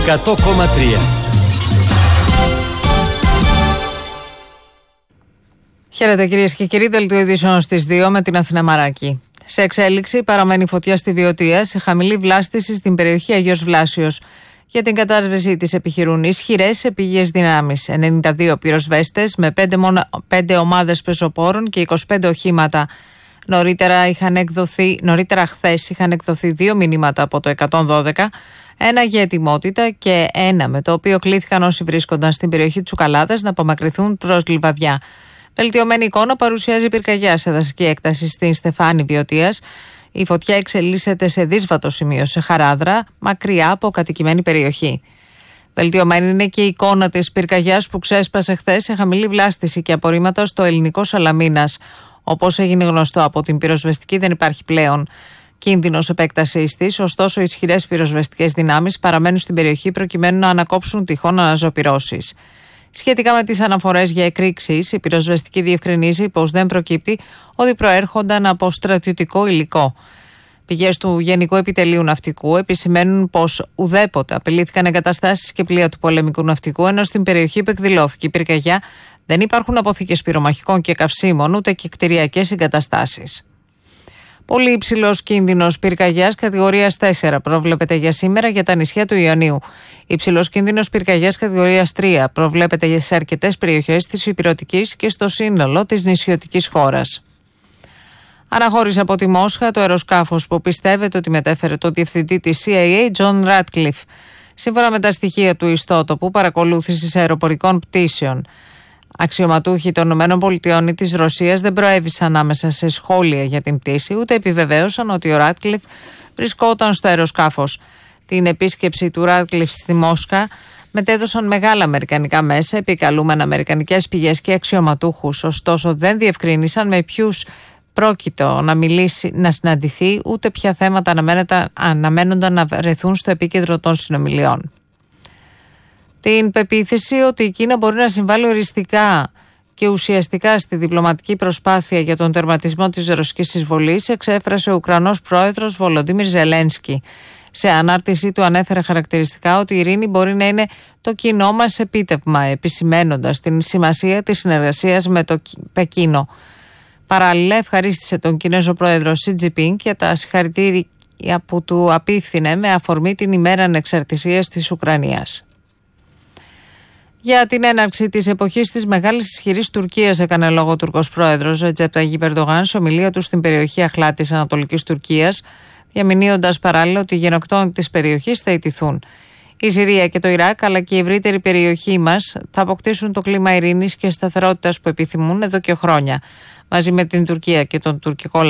100,3. Χαίρετε κυρίες και κύριοι, δελτίο ειδήσεων στις 2 με την Αθηνά Μαράκη. Σε εξέλιξη παραμένει φωτιά στη Βιωτία, σε χαμηλή βλάστηση στην περιοχή Αγίος Βλάσιος. Για την κατάσβεση της επιχειρούν ισχυρές επίγειες δυνάμεις. 92 πυροσβέστες με 5 ομάδες πεζοπόρων και 25 οχήματα. Νωρίτερα χθες είχαν εκδοθεί 2 μηνύματα από το 112, ένα για ετοιμότητα και ένα με το οποίο κλήθηκαν όσοι βρίσκονταν στην περιοχή Τσουκαλάδας να απομακρυνθούν προς Λιβαδιά. Βελτιωμένη εικόνα παρουσιάζει πυρκαγιά σε δασική έκταση στην Στεφάνη Βιωτίας. Η φωτιά εξελίσσεται σε δύσβατο σημείο σε Χαράδρα, μακριά από κατοικημένη περιοχή. Βελτιωμένη είναι και η εικόνα της πυρκαγιάς που ξέσπασε χθες σε χαμηλή βλάστηση και απορρίμματα στο ελληνικό Σαλαμίνας. Όπως έγινε γνωστό από την πυροσβεστική, δεν υπάρχει πλέον κίνδυνος επέκτασής της, ωστόσο ισχυρές πυροσβεστικές δυνάμεις παραμένουν στην περιοχή προκειμένου να ανακόψουν τυχόν αναζωπυρώσεις. Σχετικά με τις αναφορές για εκρήξεις, η πυροσβεστική διευκρινίζει πως δεν προκύπτει ότι προέρχονταν από στρατιωτικό υλικό. Πηγές του Γενικού Επιτελείου Ναυτικού επισημαίνουν πως ουδέποτε απειλήθηκαν εγκαταστάσεις και πλοία του πολεμικού ναυτικού, ενώ στην περιοχή που εκδηλώθηκε η πυρκαγιά δεν υπάρχουν αποθήκες πυρομαχικών και καυσίμων ούτε και κτηριακές εγκαταστάσεις. Πολύ υψηλός κίνδυνος πυρκαγιάς κατηγορίας 4 προβλέπεται για σήμερα για τα νησιά του Ιωνίου. Υψηλός κίνδυνος πυρκαγιάς κατηγορίας 3 προβλέπεται σε αρκετές περιοχές της Ηπειρωτικής και στο σύνολο της νησιωτικής χώρας. Αναχώρησε από τη Μόσχα το αεροσκάφος που πιστεύετε ότι μετέφερε το διευθυντή της CIA, John Ratcliffe. Σύμφωνα με τα στοιχεία του ιστότοπου παρακολούθησης αεροπορικών πτήσεων, αξιωματούχοι των ΗΠΑ ή της Ρωσίας δεν προέβησαν άμεσα σε σχόλια για την πτήση, ούτε επιβεβαίωσαν ότι ο Ράτκλιφ βρισκόταν στο αεροσκάφος. Την επίσκεψη του Ράτκλιφ στη Μόσχα μετέδωσαν μεγάλα αμερικανικά μέσα, επικαλούμενα αμερικανικές πηγές και αξιωματούχους, ωστόσο δεν διευκρίνησαν με ποιους πρόκειτο να συναντηθεί, ούτε ποια θέματα αναμένονταν να βρεθούν στο επίκεντρο των συνομιλιών. Την πεποίθηση ότι η Κίνα μπορεί να συμβάλλει οριστικά και ουσιαστικά στη διπλωματική προσπάθεια για τον τερματισμό της ρωσικής εισβολής εξέφρασε ο Ουκρανός πρόεδρος Βολοντίμιρ Ζελένσκι. Σε ανάρτησή του ανέφερε χαρακτηριστικά ότι η ειρήνη μπορεί να είναι το κοινό μας επίτευγμα, επισημαίνοντας την σημασία της συνεργασίας με το Πεκίνο. Παράλληλα, ευχαρίστησε τον Κινέζο πρόεδρο Σι Τζινπίνγκ για τα συγχαρητήρια που του απίφθινε με αφορμή την ημέρα ανεξαρτησίας της Ουκρανίας. Για την έναρξη της εποχής της μεγάλης ισχυρής Τουρκίας έκανε λόγο ο Τουρκός πρόεδρος Ρετζέπ Ταγιίπ Ερντογάν σε ομιλία του στην περιοχή Αχλά της Ανατολικής Τουρκίας, διαμηνύοντας παράλληλα ότι οι γενοκτόνοι της περιοχής θα ιτηθούν. Η Συρία και το Ιράκ, αλλά και η ευρύτερη περιοχή μας, θα αποκτήσουν το κλίμα ειρήνης και σταθερότητας που επιθυμούν εδώ και χρόνια. Μαζί με την Τουρκία και τον τουρκικό